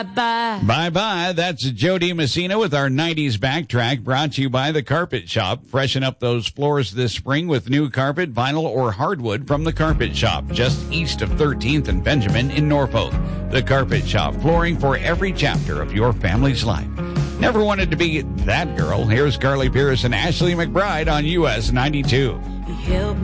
Bye-bye. That's Jody Messina with our 90s backtrack, brought to you by The Carpet Shop. Freshen up those floors this spring with new carpet, vinyl, or hardwood from The Carpet Shop, just east of 13th and Benjamin in Norfolk. The Carpet Shop, flooring for every chapter of your family's life. Never wanted to be that girl. Here's Carly Pierce and Ashley McBride on US 92.